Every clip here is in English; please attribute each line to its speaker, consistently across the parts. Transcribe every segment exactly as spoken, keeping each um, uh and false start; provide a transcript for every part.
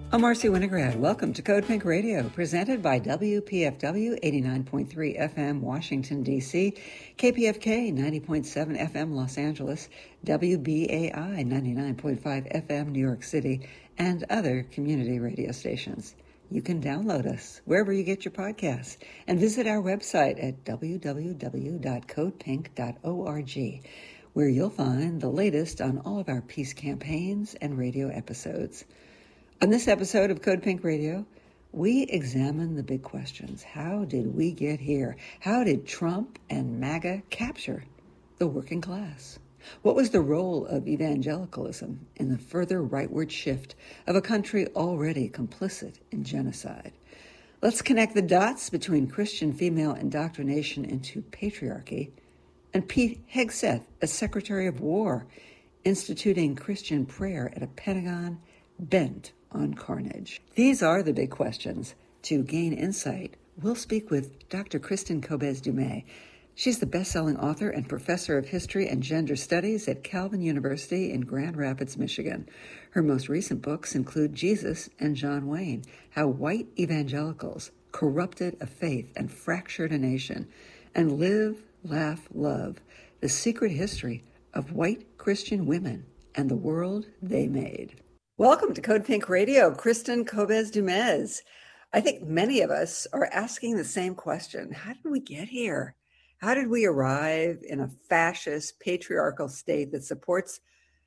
Speaker 1: I'm Marcy Winograd. Welcome to Code Pink Radio, presented by W P F W eighty-nine point three F M, Washington, D C, K P F K ninety point seven F M, Los Angeles, W B A I ninety-nine point five F M, New York City, and other community radio stations. You can download us wherever you get your podcasts and visit our website at w w w dot code pink dot org, where you'll find the latest on all of our peace campaigns and radio episodes. On this episode of Code Pink Radio, we examine the big questions. How did we get here? How did Trump and MAGA capture the working class? What was the role of evangelicalism in the further rightward shift of a country already complicit in genocide? Let's connect the dots between Christian female indoctrination into patriarchy and Pete Hegseth as Secretary of War, instituting Christian prayer at a Pentagon bent on carnage. These are the big questions. To gain insight, we'll speak with Doctor Kristin Kobes Du Mez. She's the best-selling author and professor of history and gender studies at Calvin University in Grand Rapids, Michigan. Her most recent books include Jesus and John Wayne, How White Evangelicals Corrupted a Faith and Fractured a Nation, and Live, Laugh, Love, The Secret History of White Christian Women and the World They Made. Welcome to Code Pink Radio, Kristin Kobes Du Mez. I think many of us are asking the same question. How did we get here? How did we arrive in a fascist, patriarchal state that supports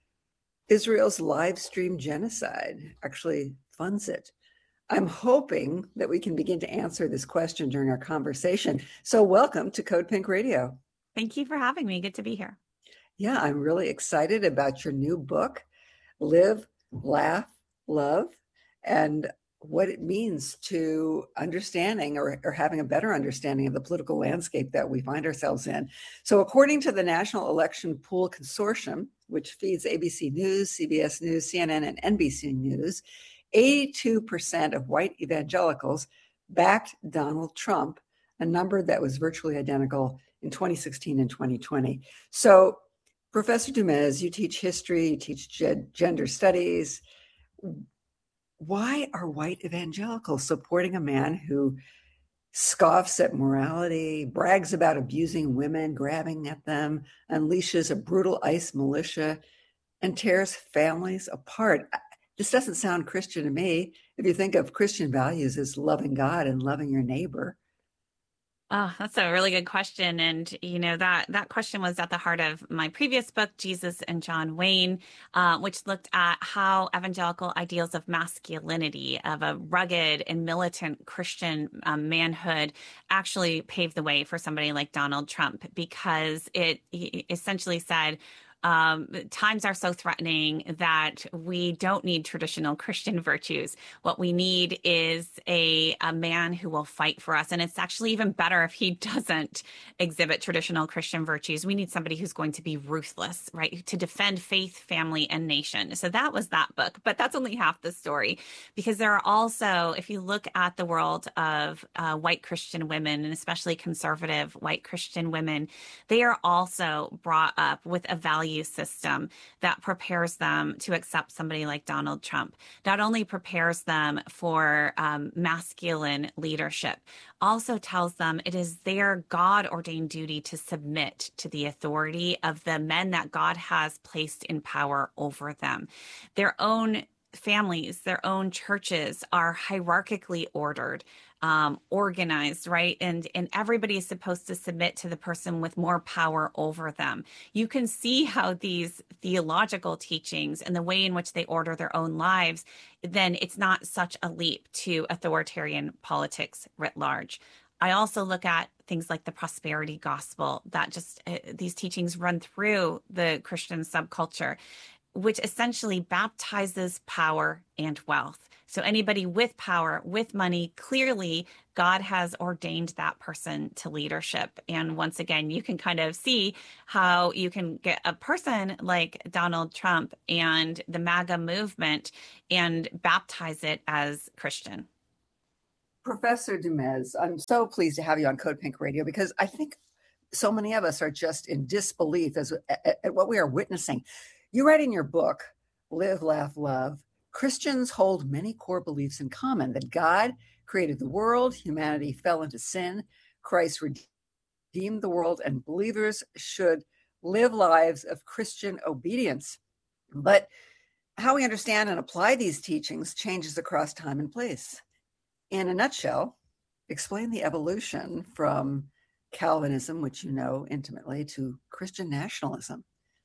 Speaker 1: Israel's live stream genocide, actually funds it? I'm hoping that we can begin to answer this question during our conversation. So welcome to Code Pink Radio.
Speaker 2: Thank you for having me. Good to be here.
Speaker 1: Yeah, I'm really excited about your new book, Live, Laugh, Love, and what it means to understanding or, or having a better understanding of the political landscape that we find ourselves in. So according to the National Election Pool Consortium, which feeds A B C News, C B S News, C N N, and N B C News, eighty-two percent of white evangelicals backed Donald Trump, a number that was virtually identical in twenty sixteen and twenty twenty. So Professor Du Mez, you teach history, you teach ge- gender studies. Why are white evangelicals supporting a man who scoffs at morality, brags about abusing women, grabbing at them, unleashes a brutal ICE militia, and tears families apart? This doesn't sound Christian to me. If you think of Christian values as loving God and loving your neighbor.
Speaker 2: Oh, that's a really good question. And, you know, that that question was at the heart of my previous book, Jesus and John Wayne, uh, which looked at how evangelical ideals of masculinity, of a rugged and militant Christian um, manhood actually paved the way for somebody like Donald Trump, because it essentially said, Um, times are so threatening that we don't need traditional Christian virtues. What we need is a, a man who will fight for us. And it's actually even better if he doesn't exhibit traditional Christian virtues. We need somebody who's going to be ruthless, right? To defend faith, family, and nation. So that was that book. But that's only half the story, because there are also, if you look at the world of uh, white Christian women, and especially conservative white Christian women, they are also brought up with a value system that prepares them to accept somebody like Donald Trump. Not only prepares them for um, masculine leadership, also tells them it is their God-ordained duty to submit to the authority of the men that God has placed in power over them. Their own families, their own churches are hierarchically ordered, um, organized, right? And, and everybody is supposed to submit to the person with more power over them. You can see how these theological teachings and the way in which they order their own lives, then it's not such a leap to authoritarian politics writ large. I also look at things like the prosperity gospel, that just uh, these teachings run through the Christian subculture, which essentially baptizes power and wealth. So anybody with power, with money, clearly God has ordained that person to leadership. And once again, you can kind of see how you can get a person like Donald Trump and the MAGA movement and baptize it as Christian.
Speaker 1: Professor Du Mez, I'm so pleased to have you on Code Pink Radio, because I think so many of us are just in disbelief as at, at what we are witnessing. You write in your book, Live, Laugh, Love, Christians hold many core beliefs in common: that God created the world, humanity fell into sin, Christ redeemed the world, and believers should live lives of Christian obedience. But how we understand and apply these teachings changes across time and place. In a nutshell, explain the evolution from Calvinism, which you know intimately, to Christian nationalism.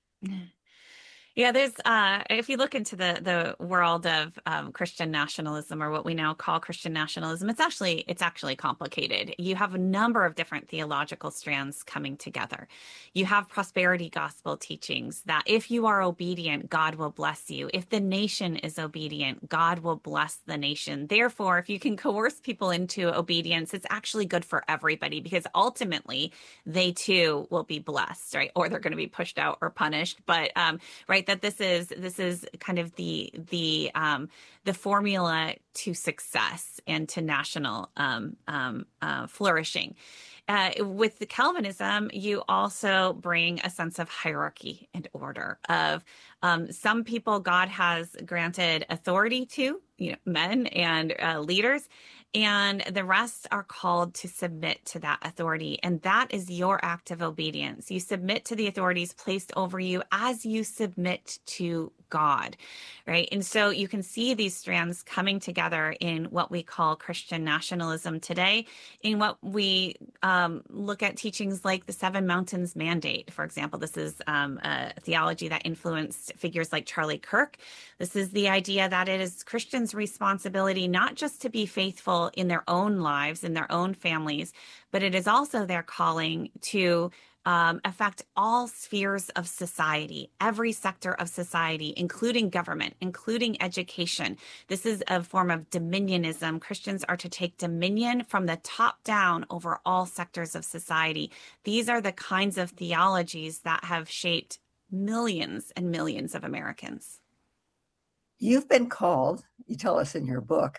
Speaker 2: Yeah, there's uh if you look into the the world of um, Christian nationalism, or what we now call Christian nationalism, it's actually it's actually complicated. You have a number of different theological strands coming together. You have prosperity gospel teachings that if you are obedient, God will bless you. If the nation is obedient, God will bless the nation. Therefore, if you can coerce people into obedience, it's actually good for everybody, because ultimately they too will be blessed, right? Or they're going to be pushed out or punished. But um, right, that this is this is kind of the the um, the formula to success and to national um, um, uh, flourishing. Uh, with the Calvinism, you also bring a sense of hierarchy and order. Of um, some people, God has granted authority to, you know, men and uh, leaders, and the rest are called to submit to that authority. And that is your act of obedience. You submit to the authorities placed over you as you submit to God, right? And so you can see these strands coming together in what we call Christian nationalism today, in what we um, look at teachings like the Seven Mountains Mandate, for example. This is um, a theology that influenced figures like Charlie Kirk. This is the idea that it is Christians' responsibility not just to be faithful in their own lives, in their own families, but it is also their calling to Um, affect all spheres of society, every sector of society, including government, including education. This is a form of dominionism. Christians are to take dominion from the top down over all sectors of society. These are the kinds of theologies that have shaped millions and millions of Americans.
Speaker 1: You've been called, you tell us in your book,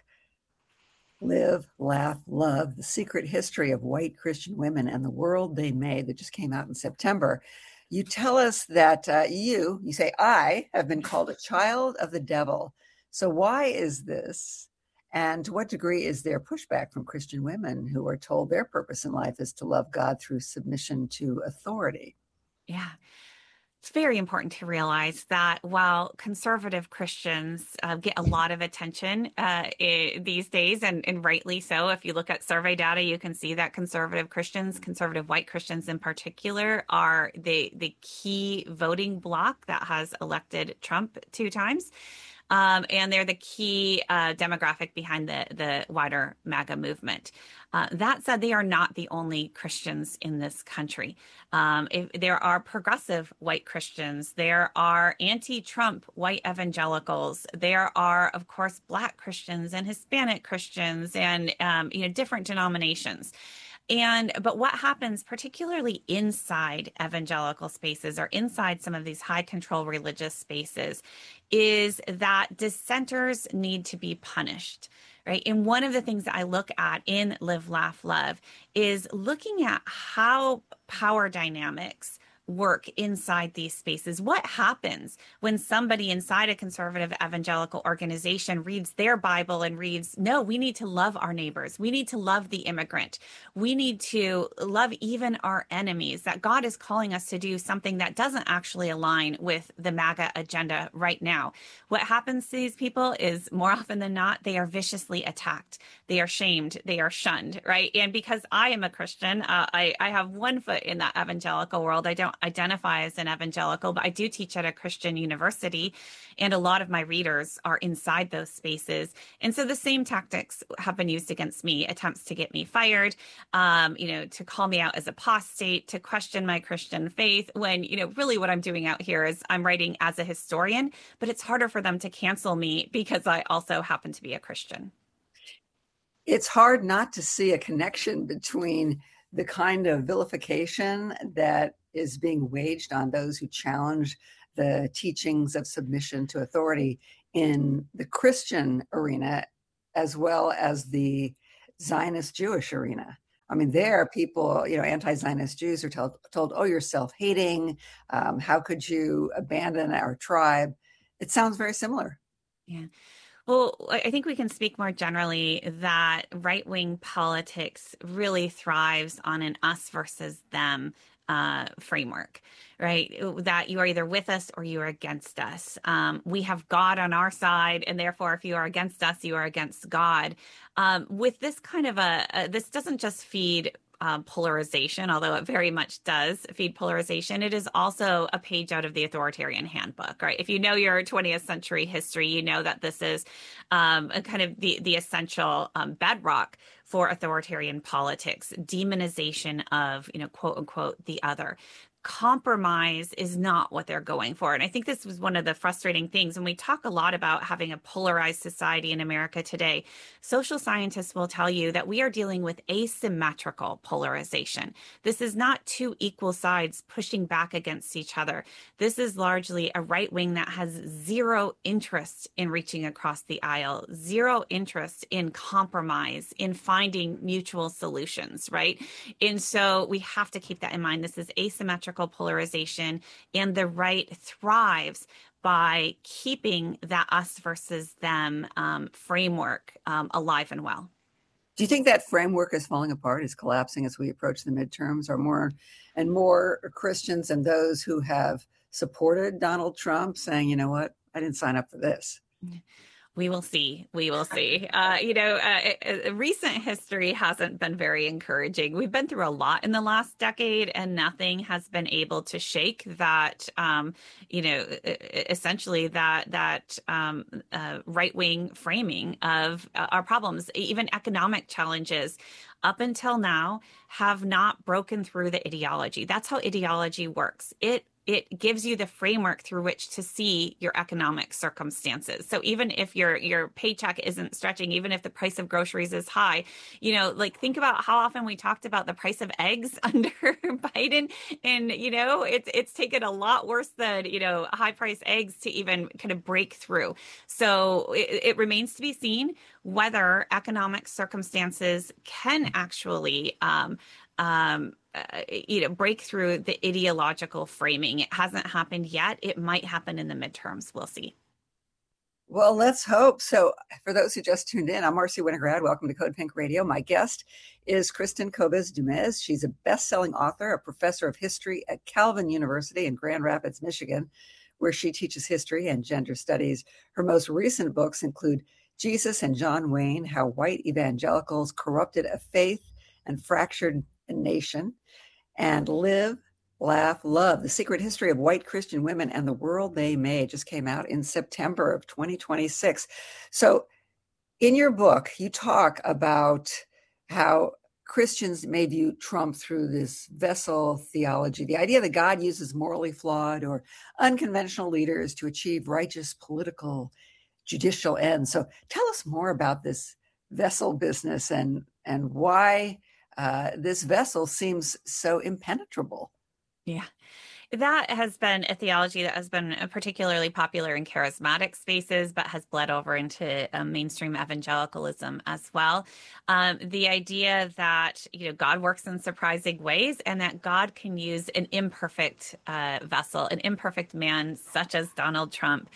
Speaker 1: Live, Laugh, Love: The Secret History of White Christian Women and the World They Made, that just came out in September. You tell us that uh, you, you say, I have been called a child of the devil. So why is this? And to what degree is there pushback from Christian women who are told their purpose in life is to love God through submission to authority?
Speaker 2: Yeah. It's very important to realize that while conservative Christians uh, get a lot of attention uh, I- these days, and, and rightly so, if you look at survey data, you can see that conservative Christians, conservative white Christians in particular, are the, the key voting bloc that has elected Trump two times. Um, and they're the key uh, demographic behind the, the wider MAGA movement. Uh, that said, they are not the only Christians in this country. Um, if, there are progressive white Christians. There are anti-Trump white evangelicals. There are, of course, Black Christians and Hispanic Christians, and um, you know, different denominations. And but what happens, particularly inside evangelical spaces or inside some of these high control religious spaces, is that dissenters need to be punished, right? And one of the things that I look at in Live, Laugh, Love is looking at how power dynamics work inside these spaces. What happens when somebody inside a conservative evangelical organization reads their Bible and reads, no, we need to love our neighbors. We need to love the immigrant. We need to love even our enemies, that God is calling us to do something that doesn't actually align with the MAGA agenda right now. What happens to these people is, more often than not, they are viciously attacked. They are shamed. They are shunned, right? And because I am a Christian, uh, I, I have one foot in that evangelical world. I don't identify as an evangelical, but I do teach at a Christian university, and a lot of my readers are inside those spaces. And so the same tactics have been used against me: attempts to get me fired, um, you know, to call me out as apostate, to question my Christian faith, when, you know, really what I'm doing out here is I'm writing as a historian, but it's harder for them to cancel me because I also happen to be a Christian.
Speaker 1: It's hard not to see a connection between the kind of vilification that is being waged on those who challenge the teachings of submission to authority in the Christian arena, as well as the Zionist Jewish arena. I mean, there people, you know, anti-Zionist Jews are told, told oh, you're self-hating. Um, how could you abandon our tribe? It sounds very similar.
Speaker 2: Yeah. Well, I I think we can speak more generally that right-wing politics really thrives on an us versus them uh, framework, right? That you are either with us or you are against us. Um, we have God on our side, and therefore, if you are against us, you are against God. Um, with this kind of a, a this doesn't just feed um, polarization, although it very much does feed polarization. It is also a page out of the authoritarian handbook, right? If you know your twentieth century history, you know that this is um, a kind of the the essential um, bedrock for authoritarian politics, demonization of, you know, quote unquote, the other. Compromise is not what they're going for. And I think this was one of the frustrating things. And we talk a lot about having a polarized society in America today. Social scientists will tell you that we are dealing with asymmetrical polarization. This is not two equal sides pushing back against each other. This is largely a right wing that has zero interest in reaching across the aisle, zero interest in compromise, in finding mutual solutions, right? And so we have to keep that in mind. This is asymmetrical polarization, and the right thrives by keeping that us versus them um, framework um, alive and well.
Speaker 1: Do you think that framework is falling apart, is collapsing as we approach the midterms? Are more and more Christians and those who have supported Donald Trump saying, you know what, I didn't sign up for this?
Speaker 2: We will see. We will see. Uh, you know, uh, recent history hasn't been very encouraging. We've been through a lot in the last decade, and nothing has been able to shake that. Um, you know, essentially that that um, uh, right-wing framing of uh, our problems, even economic challenges. Up until now, have not broken through the ideology. That's how ideology works. It it gives you the framework through which to see your economic circumstances. So even if your your paycheck isn't stretching, even if the price of groceries is high, you know, like think about how often we talked about the price of eggs under Biden, and you know, it's it's taken a lot worse than, you know, high price eggs to even kind of break through. So it, it remains to be seen whether economic circumstances can actually um, um, uh, you know, break through the ideological framing. It hasn't happened yet. It might happen in the midterms. We'll see.
Speaker 1: Well, let's hope. So for those who just tuned in, I'm Marcy Winograd. Welcome to Code Pink Radio. My guest is Kristen Kobes-Du-Mez. She's a best-selling author, a professor of history at Calvin University in Grand Rapids, Michigan, where she teaches history and gender studies. Her most recent books include Jesus and John Wayne, How White Evangelicals Corrupted a Faith and Fractured a Nation, and Live, Laugh, Love, The Secret History of White Christian Women and the World They Made just came out in September of twenty twenty-six. So in your book, you talk about how Christians may view Trump through this vessel theology, the idea that God uses morally flawed or unconventional leaders to achieve righteous political, judicial ends. So tell us more about this vessel business and, and why uh, this vessel seems so impenetrable.
Speaker 2: Yeah. That has been a theology that has been particularly popular in charismatic spaces, but has bled over into um, mainstream evangelicalism as well. Um, the idea that, you know, God works in surprising ways, and that God can use an imperfect uh, vessel, an imperfect man such as Donald Trump,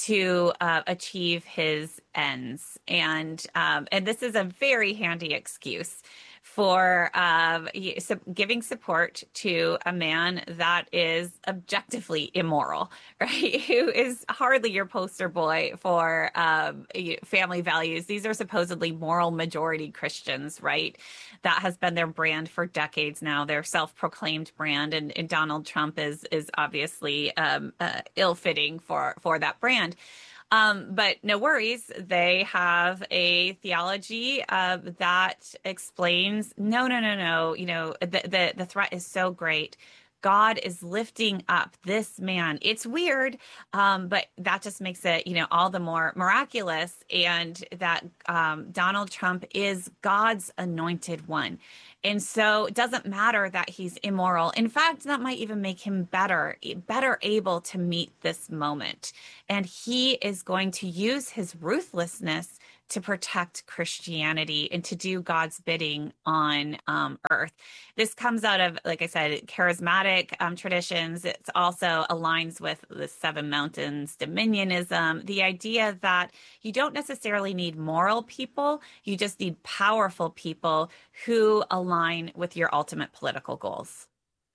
Speaker 2: to uh, achieve his ends. And um, and this is a very handy excuse for uh, giving support to a man that is objectively immoral, right? Who is hardly your poster boy for um, family values. These are supposedly moral majority Christians, right? That has been their brand for decades now, their self-proclaimed brand. And, and Donald Trump is is obviously um, uh, ill-fitting for, for that brand. Um, but no worries, they have a theology uh, that explains, no, no, no, no, you know, the, the, the threat is so great. God is lifting up this man. It's weird, um, but that just makes it, you know, all the more miraculous. And that um, Donald Trump is God's anointed one. And so it doesn't matter that he's immoral. In fact, that might even make him better, better able to meet this moment. And he is going to use his ruthlessness to protect Christianity and to do God's bidding on um, earth. This comes out of, like I said, charismatic um, traditions. It also aligns with the Seven Mountains dominionism, the idea that you don't necessarily need moral people, you just need powerful people who align with your ultimate political goals.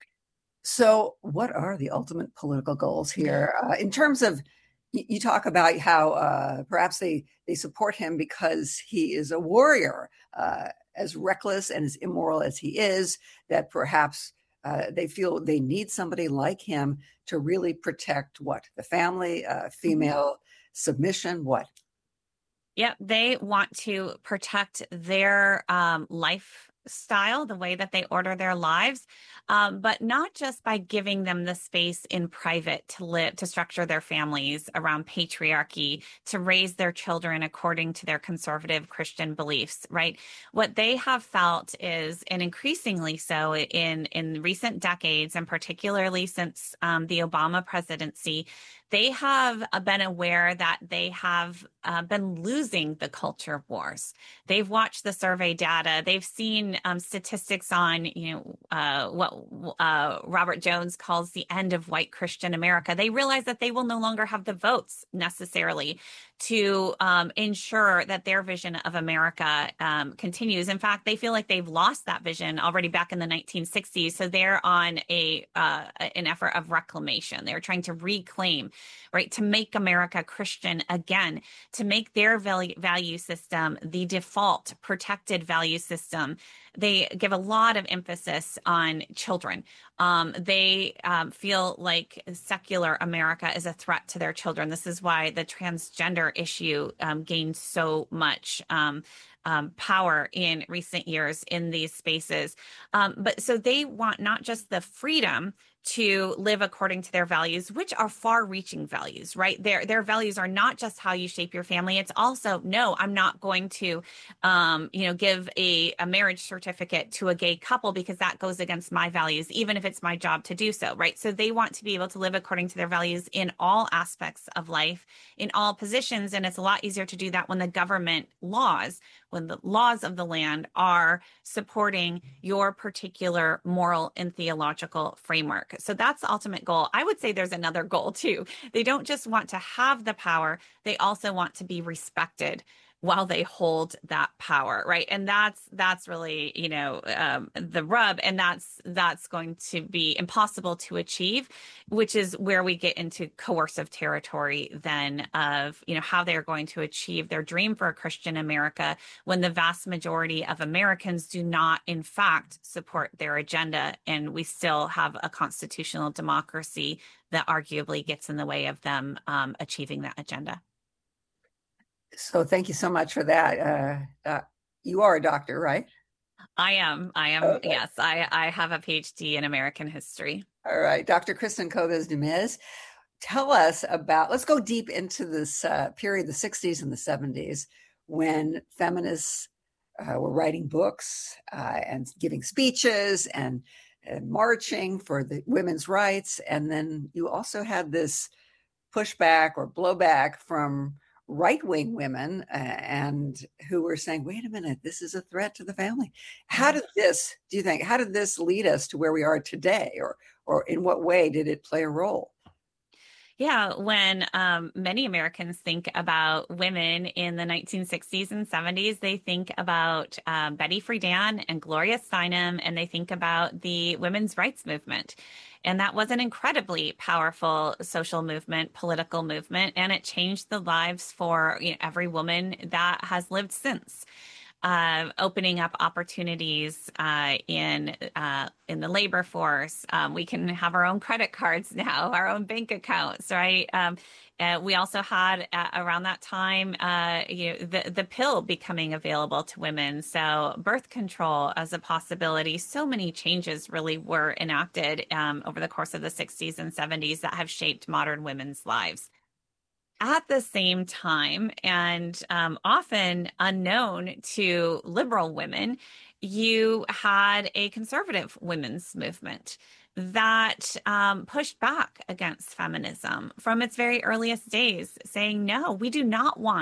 Speaker 1: So, what are the ultimate political goals here? Uh, in terms of, you, you talk about how uh, perhaps they, they support him because he is a warrior, uh, as reckless and as immoral as he is, that perhaps uh, they feel they need somebody like him to really protect what? The family, uh, female submission, what?
Speaker 2: Yep, they want to protect their um, lifestyle, the way that they order their lives, um, but not just by giving them the space in private to live, to structure their families around patriarchy, to raise their children according to their conservative Christian beliefs, right? What they have felt is, and increasingly so in, in recent decades, and particularly since um, the Obama presidency, they have been aware that they have uh, been losing the culture wars. They've watched the survey data. They've seen um, statistics on, you know, uh, what uh, Robert Jones calls the end of white Christian America. They realize that they will no longer have the votes necessarily to um, ensure that their vision of America um, continues. In fact, they feel like they've lost that vision already back in the nineteen sixties. So they're on a uh, an effort of reclamation. They're trying to reclaim, right, to make America Christian again, to make their value, value system the default protected value system. They give a lot of emphasis on children. Um, they um, feel like secular America is a threat to their children. This is why the transgender issue um, gained so much um, um, power in recent years in these spaces. Um, but so they want not just the freedom to live according to their values, which are far-reaching values, right? Their their values are not just how you shape your family. It's also, no, I'm not going to, um, you know, give a, a marriage certificate to a gay couple because that goes against my values, even if it's my job to do so, right? So they want to be able to live according to their values in all aspects of life, in all positions. And it's a lot easier to do that when the government laws, when the laws of the land are supporting your particular moral and theological framework. So that's the ultimate goal. I would say there's another goal too. They don't just want to have the power, they also want to be respected while they hold that power, right? And that's that's really, you know, um, the rub, and that's that's going to be impossible to achieve, which is where we get into coercive territory then of, you know, how they're going to achieve their dream for a Christian America when the vast majority of Americans do not, in fact, support their agenda, and we still have a constitutional democracy that arguably gets in the way of them um, achieving that agenda.
Speaker 1: So thank you so much for that. Uh, uh, you are a doctor, right?
Speaker 2: I am. I am. Okay. Yes, I, I have a PhD in American history.
Speaker 1: All right. Doctor Kristen Koves-Dumez, tell us about, let's go deep into this uh, period, the sixties and the seventies, when feminists uh, were writing books uh, and giving speeches and, and marching for the women's rights. And then you also had this pushback or blowback from right-wing women uh, and who were saying, wait a minute, this is a threat to the family. How did this, do you think, how did this lead us to where we are today? Or, or in what way did it play a role?
Speaker 2: Yeah, when um, many Americans think about women in the nineteen sixties and seventies, they think about um, Betty Friedan and Gloria Steinem, and they think about the women's rights movement. And that was an incredibly powerful social movement, political movement, and it changed the lives for, you know, every woman that has lived since. Uh, opening up opportunities uh, in uh, in the labor force. Um, we can have our own credit cards now, our own bank accounts, right? Um, uh, we also had uh, around that time, uh, you know, the the pill becoming available to women. So birth control as a possibility. So many changes really were enacted um, over the course of the sixties and seventies that have shaped modern women's lives. At the same time, and um, often unknown to liberal women, you had a conservative women's movement that um, pushed back against feminism from its very earliest days, saying, no, we do not want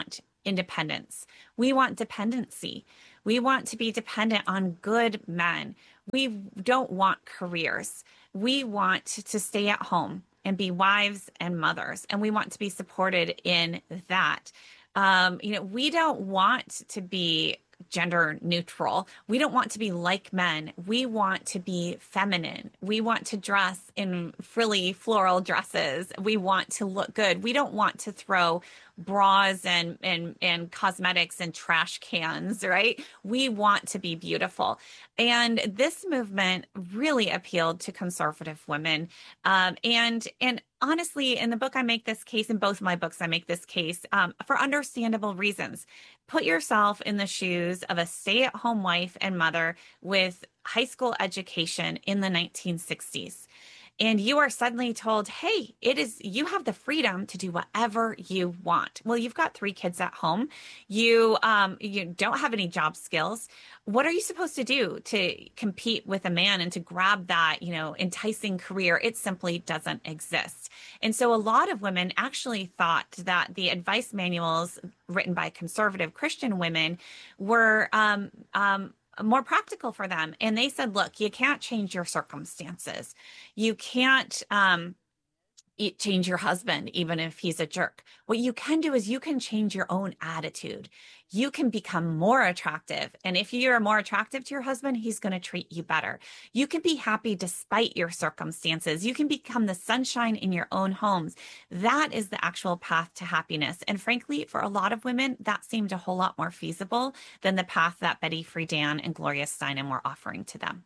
Speaker 2: independence. We want dependency. We want to be dependent on good men. We don't want careers. We want to stay at home and be wives and mothers, and we want to be supported in that. Um, you know, we don't want to be gender neutral. We don't want to be like men. We want to be feminine. We want to dress in frilly floral dresses. We want to look good. We don't want to throw bras and and and cosmetics and trash cans, right? We want to be beautiful. And this movement really appealed to conservative women. Um, and and honestly, in the book, I make this case, in both of my books, I make this case um, for understandable reasons. Put yourself in the shoes of a stay-at-home wife and mother with high school education in the nineteen sixties. And you are suddenly told, hey, it is, you have the freedom to do whatever you want. Well, you've got three kids at home. You, um, you don't have any job skills. What are you supposed to do to compete with a man and to grab that, you know, enticing career? It simply doesn't exist. And so a lot of women actually thought that the advice manuals written by conservative Christian women were, um, um, more practical for them. And they said, look, you can't change your circumstances. You can't um, change your husband, even if he's a jerk. What you can do is you can change your own attitude. You can become more attractive. And if you're more attractive to your husband, he's going to treat you better. You can be happy despite your circumstances. You can become the sunshine in your own homes. That is the actual path to happiness. And frankly, for a lot of women, that seemed a whole lot more feasible than the path that Betty Friedan and Gloria Steinem were offering to them.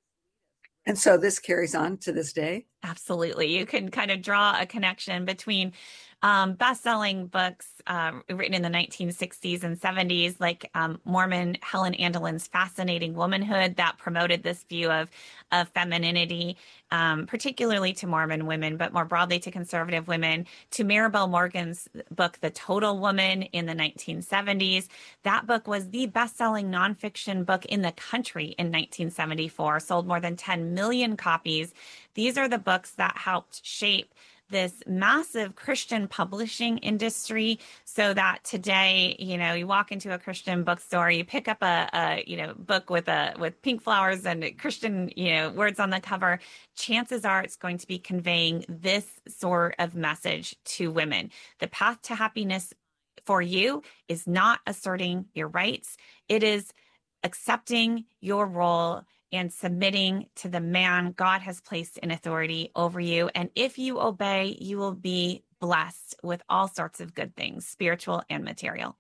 Speaker 1: And so this carries on to this day?
Speaker 2: Absolutely. You can kind of draw a connection between um, best-selling books uh, written in the nineteen sixties and seventies, like um, Mormon Helen Andelin's Fascinating Womanhood, that promoted this view of, of femininity, um, particularly to Mormon women, but more broadly to conservative women, to Maribel Morgan's book, The Total Woman, in the nineteen seventies. That book was the best-selling nonfiction book in the country in nineteen seventy-four, sold more than ten million copies. These are the books that helped shape this massive Christian publishing industry, so that today, you know, you walk into a Christian bookstore, you pick up a, a you know, book with a with pink flowers and Christian, you know, words on the cover. Chances are it's going to be conveying this sort of message to women. The path to happiness for you is not asserting your rights. It is accepting your role and submitting to the man God has placed in authority over you. And if you obey, you will be blessed with all sorts of good things, spiritual and material.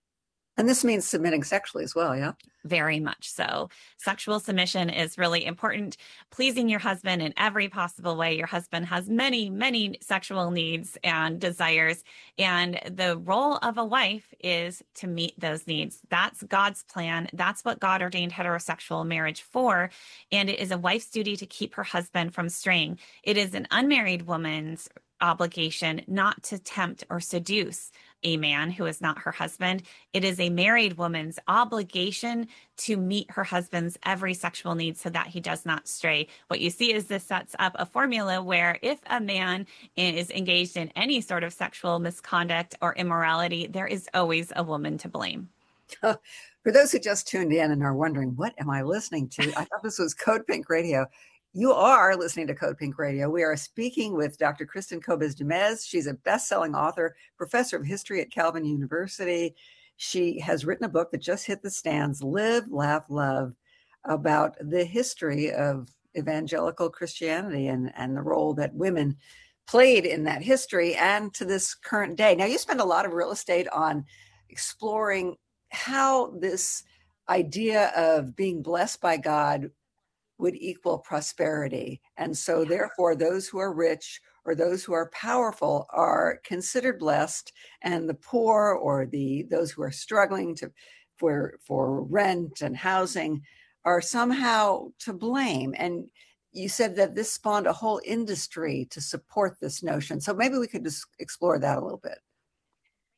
Speaker 1: And this means submitting sexually as well, yeah?
Speaker 2: Very much so. Sexual submission is really important. Pleasing your husband in every possible way. Your husband has many, many sexual needs and desires. And the role of a wife is to meet those needs. That's God's plan. That's what God ordained heterosexual marriage for. And it is a wife's duty to keep her husband from straying. It is an unmarried woman's obligation not to tempt or seduce a man who is not her husband. It is a married woman's obligation to meet her husband's every sexual need so that he does not stray. What you see is this sets up a formula where if a man is engaged in any sort of sexual misconduct or immorality, there is always a woman to blame.
Speaker 1: For those who just tuned in and are wondering, what am I listening to? I thought this was Code Pink Radio. You are listening to Code Pink Radio. We are speaking with Doctor Kristen Kobes-Dumez. She's a best-selling author, professor of history at Calvin University. She has written a book that just hit the stands, Live, Laugh, Love, about the history of evangelical Christianity and, and the role that women played in that history and to this current day. Now, you spend a lot of real estate on exploring how this idea of being blessed by God would equal prosperity. And so yeah. Therefore, those who are rich or those who are powerful are considered blessed, and the poor or the those who are struggling to for for rent and housing are somehow to blame. And you said that this spawned a whole industry to support this notion. So maybe we could just explore that a little bit.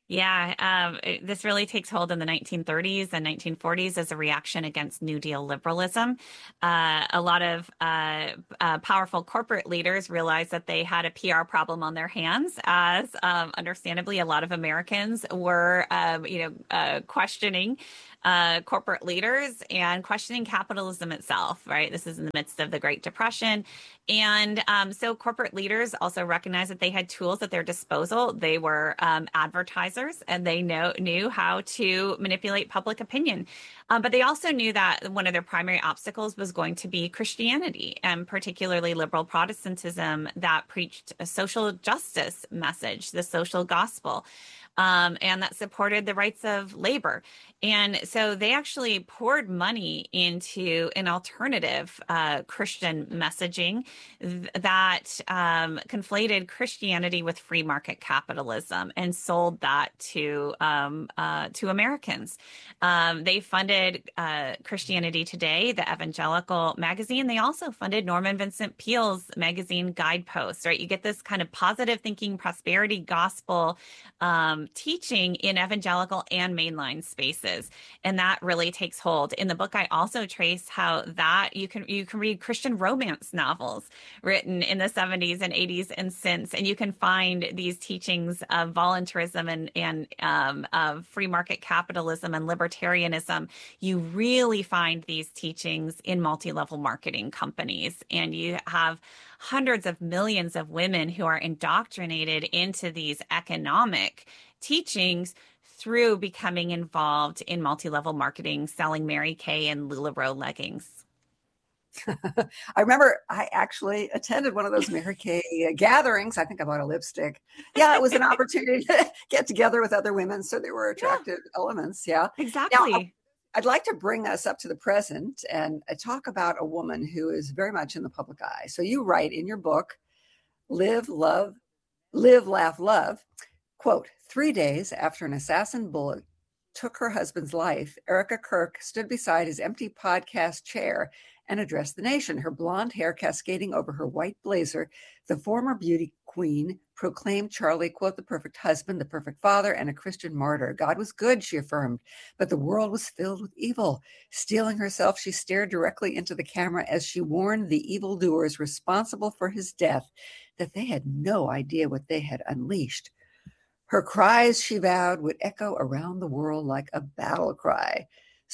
Speaker 2: Yeah, um, it- this really takes hold in the nineteen thirties and nineteen forties as a reaction against New Deal liberalism. Uh, a lot of uh, uh, powerful corporate leaders realized that they had a P R problem on their hands, as um, understandably, a lot of Americans were, um, you know, uh, questioning uh, corporate leaders and questioning capitalism itself, right? This is in the midst of the Great Depression. And um, so corporate leaders also recognized that they had tools at their disposal. They were um, advertisers and they know, knew how to manipulate public opinion. Um, but they also knew that one of their primary obstacles was going to be Christianity, and particularly liberal Protestantism that preached a social justice message, the social gospel. Um, and that supported the rights of labor. And so they actually poured money into an alternative uh, Christian messaging th- that um, conflated Christianity with free market capitalism and sold that to um, uh, to Americans. Um, they funded uh, Christianity Today, the evangelical magazine. They also funded Norman Vincent Peale's magazine Guideposts, right? You get this kind of positive thinking, prosperity gospel um, teaching in evangelical and mainline spaces, and that really takes hold. In the book, I also trace how that you can you can read Christian romance novels written in the seventies and eighties and since, and you can find these teachings of voluntarism and and um, of free market capitalism and libertarianism. You really find these teachings in multi-level marketing companies, and you have hundreds of millions of women who are indoctrinated into these economic teachings through becoming involved in multi-level marketing, selling Mary Kay and LuLaRoe leggings.
Speaker 3: I remember I actually attended one of those Mary Kay gatherings. I think I bought a lipstick. Yeah, it was an opportunity to get together with other women. So there were attractive yeah, elements. Yeah,
Speaker 2: exactly.
Speaker 3: Now, I'd like to bring us up to the present and talk about a woman who is very much in the public eye. So you write in your book, Live, Love, Live, Laugh, Love, quote, three days after an assassin bullet took her husband's life, Erica Kirk stood beside his empty podcast chair and addressed the nation, her blonde hair cascading over her white blazer. The former beauty queen proclaimed Charlie, quote, the perfect husband, the perfect father, and a Christian martyr. God was good, she affirmed, but the world was filled with evil. Steeling herself, she stared directly into the camera as she warned the evildoers responsible for his death that they had no idea what they had unleashed. Her cries, she vowed, would echo around the world like a battle cry.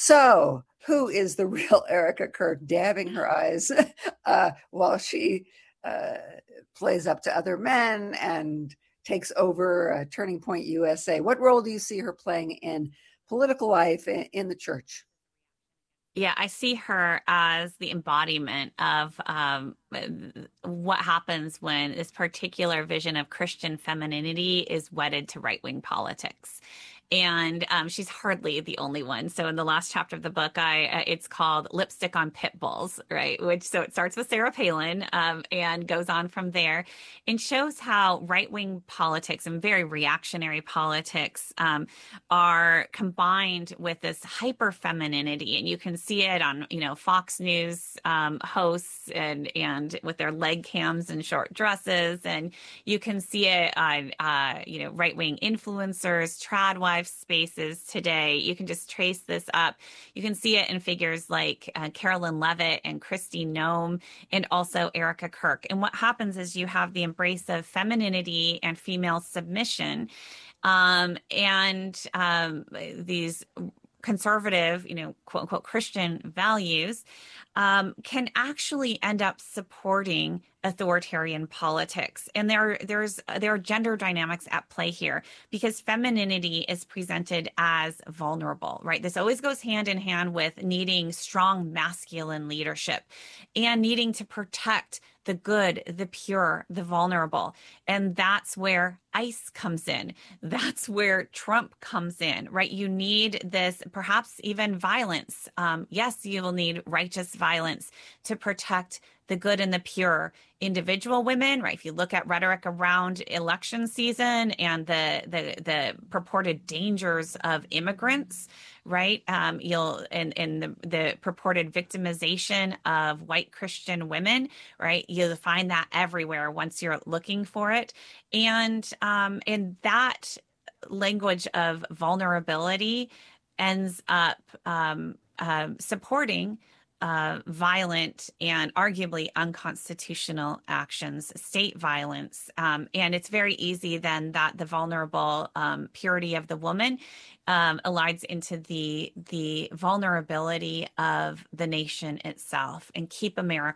Speaker 3: So, who is the real Erica Kirk, dabbing her eyes uh, while she uh, plays up to other men and takes over uh, Turning Point U S A? What role do you see her playing in political life in, in the church?
Speaker 2: Yeah, I see her as the embodiment of um, what happens when this particular vision of Christian femininity is wedded to right-wing politics. And um, she's hardly the only one. So in the last chapter of the book, I uh, it's called Lipstick on Pit Bulls, right? Which so it starts with Sarah Palin um, and goes on from there, and shows how right-wing politics and very reactionary politics um, are combined with this hyper femininity, and you can see it on you know Fox News um, hosts and and with their leg cams and short dresses, and you can see it on uh, you know right-wing influencers, trad wives spaces today. You can just trace this up. You can see it in figures like uh, Carolyn Levitt and Kristi Noem and also Erica Kirk. And what happens is you have the embrace of femininity and female submission um, and um, these conservative, you know, quote unquote Christian values um, can actually end up supporting authoritarian politics. And there, there's there are gender dynamics at play here because femininity is presented as vulnerable, right? This always goes hand in hand with needing strong masculine leadership and needing to protect the good, the pure, the vulnerable. And that's where ICE comes in. That's where Trump comes in, right? You need this, perhaps even violence. Um, yes, you will need righteous violence to protect the good and the pure individual women, right? If you look at rhetoric around election season and the the the purported dangers of immigrants, right? Um, you'll and and the the purported victimization of white Christian women, right? You'll find that everywhere once you're looking for it, and um, and that language of vulnerability ends up um, um, supporting uh, violent and arguably unconstitutional actions, state violence. Um, and it's very easy then that the vulnerable um, purity of the woman um, aligns into the the vulnerability of the nation itself, and keep America